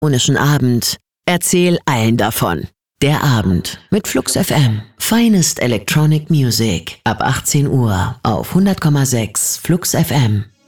elektronischen Abend. Erzähl allen davon. Der Abend mit Flux FM. Finest Electronic Music. Ab 18 Uhr auf 100,6 Flux FM.